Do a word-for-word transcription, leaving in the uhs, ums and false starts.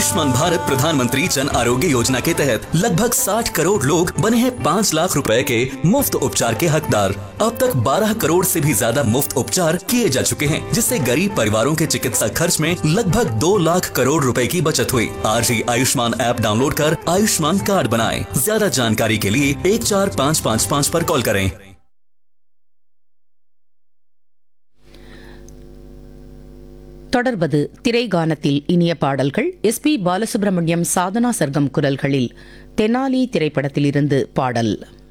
आयुष्मान भारत प्रधानमंत्री जन आरोग्य योजना के तहत लगभग साठ करोड़ लोग बने हैं पाँच लाख रुपए के मुफ्त उपचार के हकदार। अब तक बारह करोड़ से भी ज्यादा मुफ्त उपचार किए जा चुके हैं, जिससे गरीब परिवारों के चिकित्सा खर्च में लगभग दो लाख करोड़ रुपए की बचत हुई। आज ही आयुष्मान ऐप डाउनलोड कर आयुष्मान कार्ड बनाएं। ज्यादा जानकारी के लिए एक चार पाँच पाँच पाँच पर कॉल करें। தொடர்வது திரைகானத்தில் இனிய பாடல்கள். எஸ் பி பாலசுப்ரமணியம், சாதனா சர்க்கம் குரல்களில் தெனாலி திரைப்படத்திலிருந்து பாடல்.